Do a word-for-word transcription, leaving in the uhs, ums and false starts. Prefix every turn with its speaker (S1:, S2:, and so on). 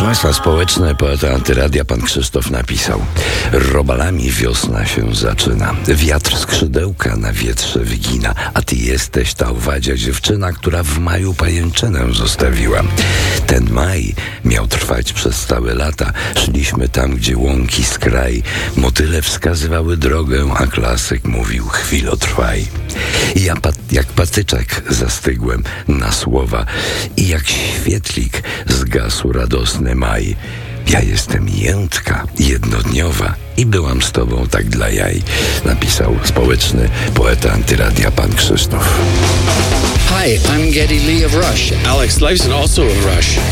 S1: Proszę Państwa, społeczny poeta Antyradia pan Krzysztof napisał: robalami wiosna się zaczyna, wiatr skrzydełka na wietrze wygina, a ty jesteś ta owadzia dziewczyna, która w maju pajęczynę zostawiła. Ten maj miał trwać przez całe lata, szliśmy tam, gdzie łąki skraj, motyle wskazywały drogę, a klasyk mówił: chwilo trwaj. I ja pat, jak patyczek zastygłem na słowa i jak świetlik zgasł radosny maj. Ja jestem jętka, jednodniowa i byłam z tobą tak dla jaj, napisał społeczny poeta Antyradia pan Krzysztof.
S2: Hi, I'm Geddy Lee of Rush.
S3: Alex Lifeson, also of Rush.